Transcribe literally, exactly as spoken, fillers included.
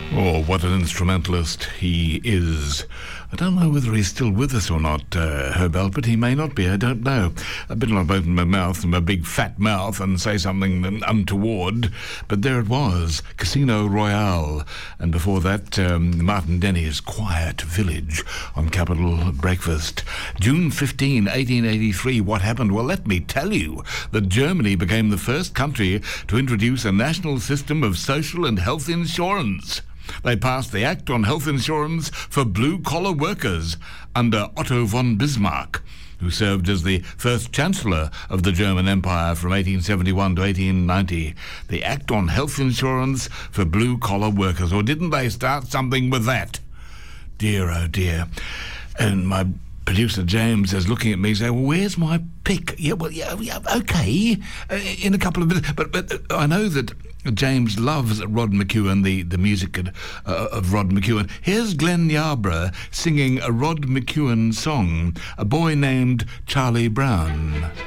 Oh, what an instrumentalist he is. I don't know whether he's still with us or not, uh, Herb Alpert. He may not be, I don't know. I better not open my mouth, my big fat mouth, and say something untoward. But there it was, Casino Royale. And before that, um, Martin Denny's Quiet Village on Capital Breakfast. June fifteenth, eighteen eighty-three, what happened? Well, let me tell you that Germany became the first country to introduce a national system of social and health insurance. They passed the Act on Health Insurance for Blue-Collar Workers under Otto von Bismarck, who served as the first Chancellor of the German Empire from eighteen seventy-one to eighteen ninety. The Act on Health Insurance for Blue-Collar Workers. Or didn't they start something with that? Dear, oh dear. And my producer James is looking at me saying, well, where's my pick? Yeah, well, yeah, yeah okay, uh, in a couple of minutes. But, but I know that James loves Rod McEwen, the, the music uh, of Rod McEwen. Here's Glenn Yarbrough singing a Rod McEwen song, A Boy Named Charlie Brown.